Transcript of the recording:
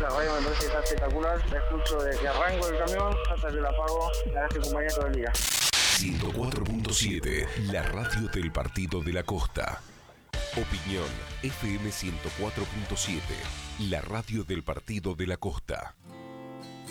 La radio me parece que está espectacular. La escucho desde que arranco el camión hasta que la apago. La hace compañía todo el día. 104.7, la radio del Partido de la Costa. Opinión FM 104.7, la radio del Partido de la Costa.